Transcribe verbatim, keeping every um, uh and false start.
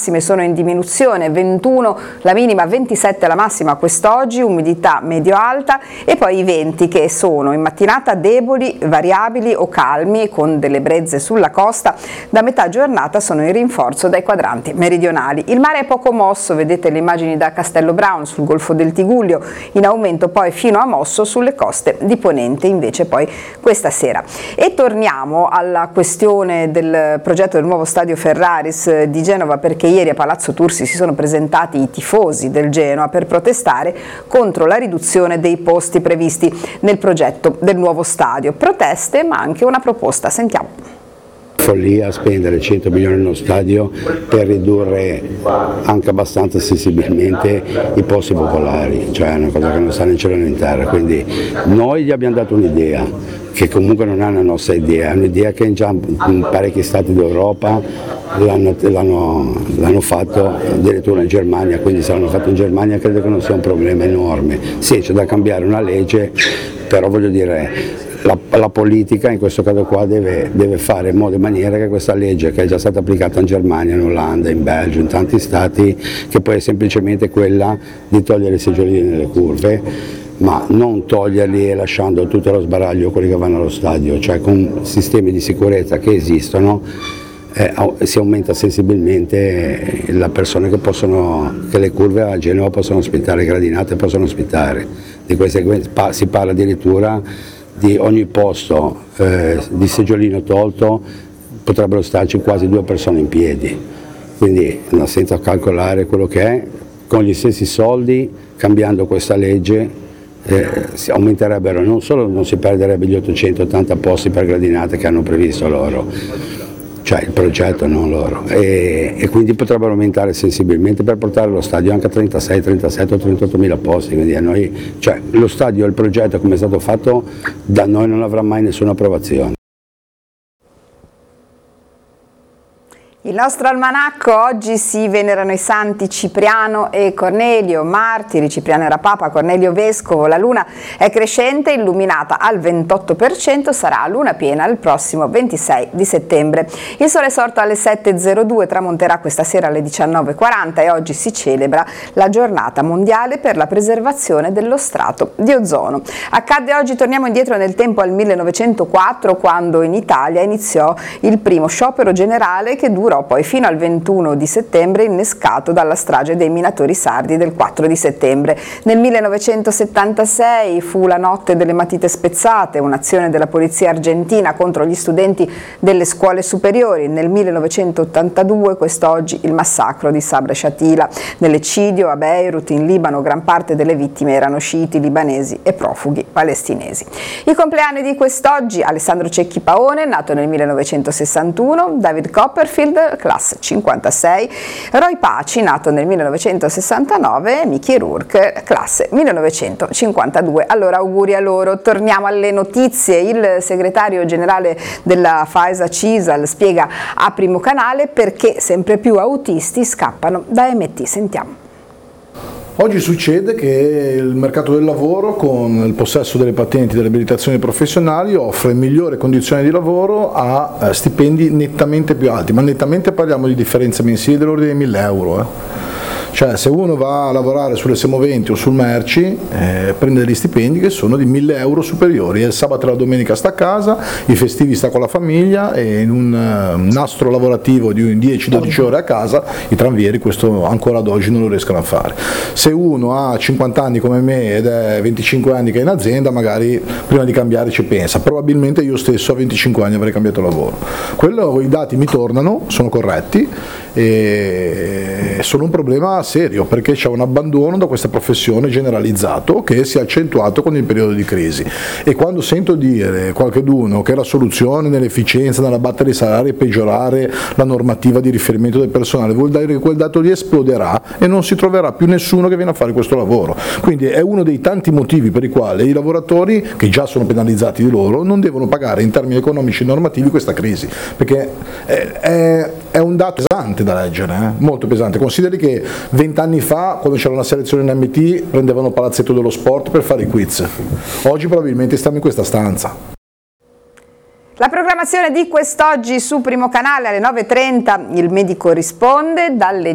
massime sono in diminuzione, ventuno la minima, ventisette la massima quest'oggi, umidità medio-alta, e poi i venti che sono in mattinata deboli, variabili o calmi con delle brezze sulla costa, da metà giornata sono in rinforzo dai quadranti meridionali. Il mare è poco mosso, vedete le immagini da Castello Brown sul Golfo del Tigullio, in aumento poi fino a mosso sulle coste di Ponente invece poi questa sera. E torniamo alla questione del progetto del nuovo stadio Ferraris di Genova, perché ieri a Palazzo Tursi si sono presentati i tifosi del Genoa per protestare contro la riduzione dei posti previsti nel progetto del nuovo stadio. Proteste ma anche una proposta, sentiamo. Follia spendere cento milioni in uno stadio per ridurre anche abbastanza sensibilmente i posti popolari, cioè è una cosa che non sta né in cielo né in terra, quindi noi gli abbiamo dato un'idea che comunque non è una nostra idea, è un'idea che già in parecchi stati d'Europa l'hanno, l'hanno, l'hanno fatto, addirittura in Germania, quindi se l'hanno fatto in Germania credo che non sia un problema enorme. Sì, c'è da cambiare una legge, però voglio dire, La, la politica in questo caso qua deve, deve fare in modo e maniera che questa legge, che è già stata applicata in Germania, in Olanda, in Belgio, in tanti stati, che poi è semplicemente quella di togliere i seggiolini nelle curve, ma non toglierli e lasciando tutto lo sbaraglio quelli che vanno allo stadio, cioè con sistemi di sicurezza che esistono eh, si aumenta sensibilmente le persone che possono, che le curve a Genova possono ospitare, le gradinate possono ospitare. Di queste si parla addirittura di ogni posto eh, di seggiolino tolto potrebbero starci quasi due persone in piedi, quindi senza calcolare quello che è, con gli stessi soldi, cambiando questa legge eh, si aumenterebbero, non solo non si perderebbe gli ottocentottanta posti per gradinate che hanno previsto loro, cioè il progetto, non loro, e, e quindi potrebbero aumentare sensibilmente per portare lo stadio anche a trentasei, trentasette o trentotto mila posti, quindi a noi, cioè lo stadio, il progetto come è stato fatto, da noi non avrà mai nessuna approvazione. Il nostro almanacco: oggi si venerano i santi Cipriano e Cornelio, martiri. Cipriano era papa, Cornelio vescovo. La luna è crescente, illuminata al ventotto per cento, sarà a luna piena il prossimo ventisei di settembre. Il sole è sorto alle sette e zero due, tramonterà questa sera alle diciannove e quaranta e oggi si celebra la giornata mondiale per la preservazione dello strato di ozono. Accadde oggi, torniamo indietro nel tempo al millenovecentoquattro, quando in Italia iniziò il primo sciopero generale che durò poi fino al ventuno di settembre, innescato dalla strage dei minatori sardi del quattro di settembre. Nel millenovecentosettantasei fu la notte delle matite spezzate, un'azione della polizia argentina contro gli studenti delle scuole superiori. Nel millenovecentottantadue, quest'oggi, il massacro di Sabra e Shatila. Nell'eccidio a Beirut, in Libano, gran parte delle vittime erano sciiti libanesi e profughi palestinesi. I compleanni di quest'oggi: Alessandro Cecchi Paone, nato nel millenovecentosessantuno, David Copperfield, classe cinquantasei, Roy Paci, nato nel millenovecentosessantanove, e Mickey Rourke, classe millenovecentocinquantadue. Allora, auguri a loro. Torniamo alle notizie. Il segretario generale della FAESA CISAL spiega a Primo Canale perché sempre più autisti scappano da M T. Sentiamo. Oggi succede che il mercato del lavoro, con il possesso delle patenti e delle abilitazioni professionali, offre migliori condizioni di lavoro a stipendi nettamente più alti, ma nettamente parliamo di differenze mensili dell'ordine di mille euro. Eh. Cioè, se uno va a lavorare sulle semoventi o sul merci, eh, prende degli stipendi che sono di mille euro superiori, e il sabato e la domenica sta a casa, i festivi sta con la famiglia, e in un uh, nastro lavorativo di dieci dodici ore a casa i tranvieri questo ancora ad oggi non lo riescono a fare. Se uno ha cinquanta anni come me ed è venticinque anni che è in azienda, magari prima di cambiare ci pensa. Probabilmente io stesso a venticinque anni avrei cambiato lavoro. Quello, i dati mi tornano, sono corretti, e sono un problema serio, perché c'è un abbandono da questa professione generalizzato che si è accentuato con il periodo di crisi. E quando sento dire qualcuno che la soluzione nell'efficienza, nell'abbattere i salari, è peggiorare la normativa di riferimento del personale, vuol dire che quel dato lì esploderà e non si troverà più nessuno che viene a fare questo lavoro. Quindi è uno dei tanti motivi per i quali i lavoratori, che già sono penalizzati di loro, non devono pagare in termini economici e normativi questa crisi, perché è, è, è un dato pesante da leggere, eh? Molto pesante. Consideri che vent'anni fa, quando c'era una selezione in M T, prendevano Palazzetto dello Sport per fare i quiz. Oggi probabilmente stiamo in questa stanza. La programmazione di quest'oggi su Primo Canale alle nove e trenta, il medico risponde, dalle